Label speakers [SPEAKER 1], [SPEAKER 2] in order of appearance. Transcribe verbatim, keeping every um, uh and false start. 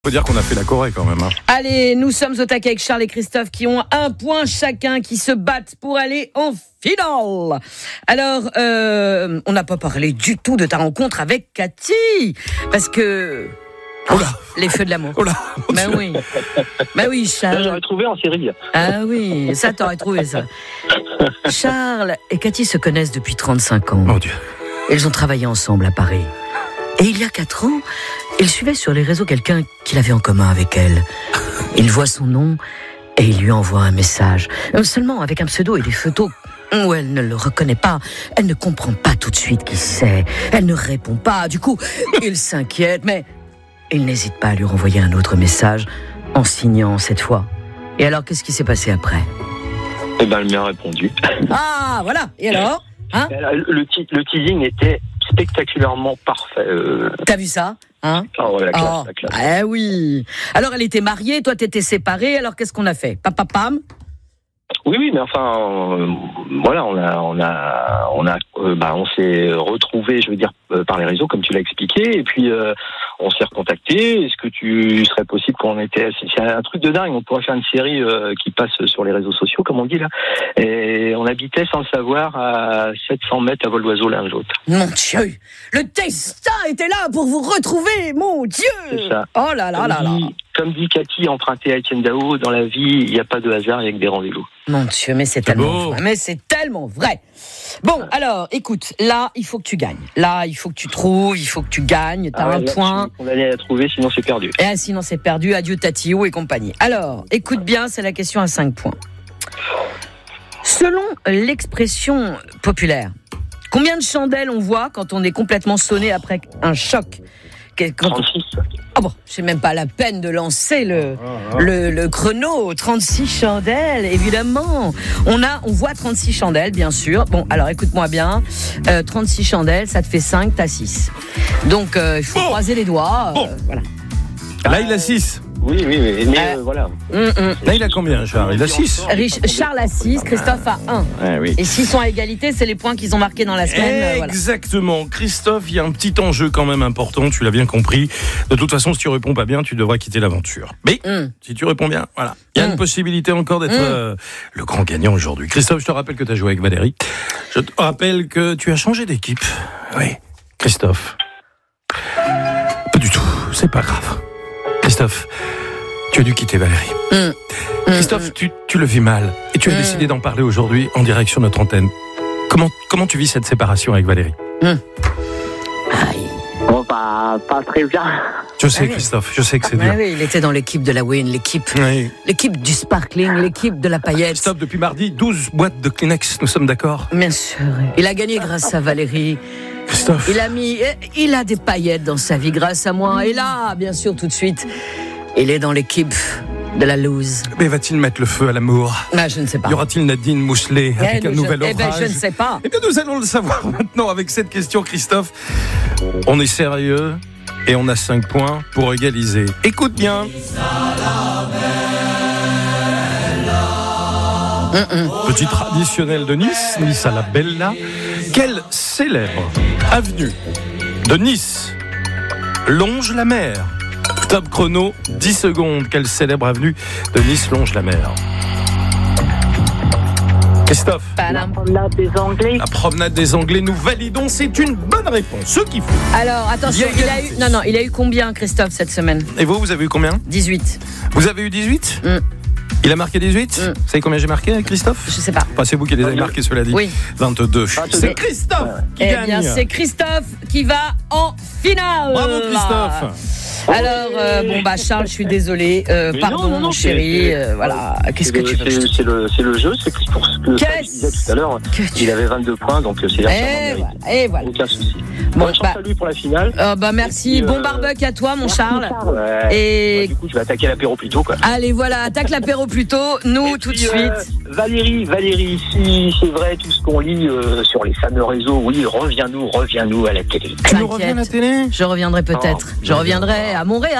[SPEAKER 1] Faut dire qu'on a fait la Corée quand même. Hein.
[SPEAKER 2] Allez, nous sommes au taquet avec Charles et Christophe qui ont un point chacun, qui se battent pour aller en finale. Alors, euh, on n'a pas parlé du tout de ta rencontre avec Cathy, parce que...
[SPEAKER 1] Oh là.
[SPEAKER 2] Les feux de l'amour.
[SPEAKER 1] Oh là,
[SPEAKER 2] bah oui. Bah oui, Charles.
[SPEAKER 3] Ça, j'aurais trouvé en série.
[SPEAKER 2] Ah oui, ça t'aurais trouvé ça. Charles et Cathy se connaissent depuis trente-cinq ans.
[SPEAKER 1] Mon Dieu.
[SPEAKER 2] Ils ont travaillé ensemble à Paris. Et il y a quatre ans, il suivait sur les réseaux quelqu'un qu'il avait en commun avec elle. Il voit son nom et il lui envoie un message. Seulement avec un pseudo et des photos où elle ne le reconnaît pas. Elle ne comprend pas tout de suite qui c'est. Elle ne répond pas. Du coup, il s'inquiète, mais il n'hésite pas à lui renvoyer un autre message en signant cette fois. Et alors, qu'est-ce qui s'est passé après ?
[SPEAKER 3] Eh ben, elle m'a répondu.
[SPEAKER 2] Ah, voilà. Et alors ? Hein ?
[SPEAKER 3] le, te- le teasing était spectaculairement parfait. Euh...
[SPEAKER 2] T'as vu ça ? Hein ?
[SPEAKER 3] Ah ouais, la classe,
[SPEAKER 2] Oh,
[SPEAKER 3] la classe.
[SPEAKER 2] eh oui. Alors, elle était mariée, toi, t'étais séparée. Alors, qu'est-ce qu'on a fait ? Papa, pam.
[SPEAKER 3] Oui, oui, mais enfin, euh, voilà, on a, on a, on a, euh, bah, on s'est retrouvés, je veux dire, euh, par les réseaux, comme tu l'as expliqué, et puis euh, on s'est recontacté. Est-ce que tu serais possible qu'on était, c'est, c'est un truc de dingue. On pourrait faire une série euh, qui passe sur les réseaux sociaux, comme on dit là. Et on habitait sans le savoir à sept cents mètres à vol d'oiseau l'un de l'autre.
[SPEAKER 2] Mon Dieu, le destin était là pour vous retrouver, mon Dieu.
[SPEAKER 3] C'est ça.
[SPEAKER 2] Oh là là
[SPEAKER 3] Comme
[SPEAKER 2] là là.
[SPEAKER 3] dit, comme dit Cathy, emprunté à Étienne Dao, dans la vie, il n'y a pas de hasard, il n'y a que des rendez-vous.
[SPEAKER 2] Mon Dieu, mais c'est,
[SPEAKER 1] C'est
[SPEAKER 2] tellement
[SPEAKER 1] beau.
[SPEAKER 2] vrai. Mais c'est tellement vrai. Bon, alors, écoute, là, il faut que tu gagnes. Là, il faut que tu trouves, il faut que tu gagnes. T'as
[SPEAKER 3] Ah ouais,
[SPEAKER 2] un
[SPEAKER 3] là,
[SPEAKER 2] point.
[SPEAKER 3] Je suis condamné à la trouver, sinon c'est perdu.
[SPEAKER 2] Et sinon, c'est perdu. Adieu, Tatiou et compagnie. Alors, écoute bien, c'est la question à cinq points. Selon l'expression populaire, combien de chandelles on voit quand on est complètement sonné après un choc ? Quand-
[SPEAKER 3] trente-six.
[SPEAKER 2] Ah bon, c'est même pas la peine de lancer le, le, le chrono. trente-six chandelles, évidemment. On a, on voit trente-six chandelles, bien sûr. Bon, alors écoute-moi bien. Euh, trente-six chandelles, ça te fait cinq, t'as six. Donc, euh, il faut
[SPEAKER 1] Bon.
[SPEAKER 2] croiser les doigts.
[SPEAKER 1] Bon.
[SPEAKER 2] euh, voilà.
[SPEAKER 1] Là, il a six.
[SPEAKER 3] Oui, oui, oui, mais
[SPEAKER 2] Euh,
[SPEAKER 3] euh, voilà.
[SPEAKER 2] Hum, hum.
[SPEAKER 1] Là, il a combien, Charles ? Il a six.
[SPEAKER 2] Rich- Charles a six, Christophe a un.
[SPEAKER 1] Eh oui.
[SPEAKER 2] Et s'ils sont à égalité, c'est les points qu'ils ont marqués dans la semaine. euh, voilà.
[SPEAKER 1] Exactement. Christophe, il y a un petit enjeu quand même important, tu l'as bien compris. De toute façon, si tu réponds pas bien, tu devras quitter l'aventure. Mais
[SPEAKER 2] Hum.
[SPEAKER 1] si tu réponds bien, voilà. Il y a
[SPEAKER 2] Mm.
[SPEAKER 1] une possibilité encore d'être
[SPEAKER 2] Mm.
[SPEAKER 1] euh, le grand gagnant aujourd'hui. Christophe, je te rappelle que tu as joué avec Valérie. Je te rappelle que tu as changé d'équipe. Oui, Christophe. Pas du tout, c'est pas grave. Christophe, tu as dû quitter Valérie.
[SPEAKER 2] Hum.
[SPEAKER 1] Christophe, tu, tu le vis mal et tu as
[SPEAKER 2] Mm.
[SPEAKER 1] décidé d'en parler aujourd'hui en direct sur notre antenne. Comment, comment tu vis cette séparation avec Valérie ?
[SPEAKER 2] Aïe.
[SPEAKER 3] Bon, pas, pas très bien.
[SPEAKER 1] Je sais,
[SPEAKER 2] Ah oui.
[SPEAKER 1] Christophe, je sais que c'est
[SPEAKER 2] Ouais,
[SPEAKER 1] dur.
[SPEAKER 2] oui, il était dans l'équipe de la Win, l'équipe,
[SPEAKER 1] Oui.
[SPEAKER 2] l'équipe du sparkling, l'équipe de la paillette.
[SPEAKER 1] Christophe, depuis mardi, douze boîtes de Kleenex, nous sommes d'accord ?
[SPEAKER 2] Bien sûr. Il a gagné grâce à Valérie.
[SPEAKER 1] Christophe,
[SPEAKER 2] Il a mis, il a des paillettes dans sa vie grâce à moi. Et là, bien sûr, tout de suite, il est dans l'équipe de la loose.
[SPEAKER 1] mais va-t-il mettre le feu à l'amour ?
[SPEAKER 2] Ah, je ne sais pas.
[SPEAKER 1] Y aura-t-il Nadine Mousselet
[SPEAKER 2] Eh,
[SPEAKER 1] avec un
[SPEAKER 2] nous,
[SPEAKER 1] nouvel
[SPEAKER 2] je, eh
[SPEAKER 1] orage ?
[SPEAKER 2] ben, je ne sais pas.
[SPEAKER 1] Eh bien, nous allons le savoir maintenant avec cette question, Christophe. On est sérieux et on a cinq points pour égaliser. Écoute bien. Petit traditionnel de Nice, Nice à la Bella. Quelle célèbre avenue de Nice longe la mer ? Top chrono, dix secondes. Quelle célèbre avenue de Nice longe la mer ? Christophe,
[SPEAKER 2] Padam.
[SPEAKER 3] Là, des Anglais.
[SPEAKER 1] la promenade des Anglais, nous validons, c'est une bonne réponse. Ce qu'il faut.
[SPEAKER 2] Alors, attention,
[SPEAKER 1] Il y a
[SPEAKER 2] il a eu,
[SPEAKER 1] égalité.
[SPEAKER 2] non, non, il a eu combien, Christophe, cette semaine ?
[SPEAKER 1] Et vous, vous avez eu combien ?
[SPEAKER 2] dix-huit.
[SPEAKER 1] Vous avez eu dix-huit ?
[SPEAKER 2] Mm.
[SPEAKER 1] Il a marqué dix-huit ?
[SPEAKER 2] Mm.
[SPEAKER 1] Vous savez combien j'ai marqué, Christophe ?
[SPEAKER 2] Je sais pas.
[SPEAKER 1] Enfin, c'est vous qui les avez marqués, cela dit.
[SPEAKER 2] Oui.
[SPEAKER 1] vingt-deux. C'est
[SPEAKER 3] vingt-deux.
[SPEAKER 1] Christophe qui
[SPEAKER 2] Eh
[SPEAKER 1] gagne.
[SPEAKER 2] bien, c'est Christophe qui va en finale.
[SPEAKER 1] Bravo, Christophe.
[SPEAKER 2] Alors, euh, bon, bah, Charles, je suis désolée. Euh,
[SPEAKER 3] Mais
[SPEAKER 2] pardon,
[SPEAKER 3] non, non, non,
[SPEAKER 2] mon
[SPEAKER 3] c'est-
[SPEAKER 2] chéri.
[SPEAKER 3] c'est-
[SPEAKER 2] euh, voilà. Qu'est-ce que
[SPEAKER 3] C'est
[SPEAKER 2] tu
[SPEAKER 3] le-
[SPEAKER 2] veux que je te
[SPEAKER 3] c'est, c'est, le, c'est le jeu, c'est pour ce que
[SPEAKER 2] Qu'est-ce
[SPEAKER 3] je disais tout à l'heure.
[SPEAKER 2] que tu-
[SPEAKER 3] Il avait vingt-deux points, donc c'est largement
[SPEAKER 2] Et
[SPEAKER 3] mérité.
[SPEAKER 2] voilà. Et voilà.
[SPEAKER 3] Aucun souci.
[SPEAKER 2] Bon,
[SPEAKER 3] Bonne chance
[SPEAKER 2] bah-
[SPEAKER 3] à lui pour la finale.
[SPEAKER 2] Euh, bah, merci.
[SPEAKER 3] Et puis,
[SPEAKER 2] Bon
[SPEAKER 3] euh,
[SPEAKER 2] barbecue à toi, mon Charles.
[SPEAKER 3] Ouais.
[SPEAKER 2] Et-
[SPEAKER 3] Ouais, du coup, je vais attaquer l'apéro plus tôt, quoi.
[SPEAKER 2] Allez, voilà. Attaque l'apéro plus tôt. Nous,
[SPEAKER 3] Et
[SPEAKER 2] tout de
[SPEAKER 3] puis,
[SPEAKER 2] suite.
[SPEAKER 3] euh, Valérie, Valérie, si c'est vrai tout ce qu'on lit euh, sur les fameux réseaux, oui, reviens-nous, reviens-nous à la télé.
[SPEAKER 1] Tu nous reviens à la
[SPEAKER 2] T'inquiète.
[SPEAKER 1] télé ?
[SPEAKER 2] Je reviendrai peut-être.
[SPEAKER 3] Oh,
[SPEAKER 2] Je reviendrai à Montréal.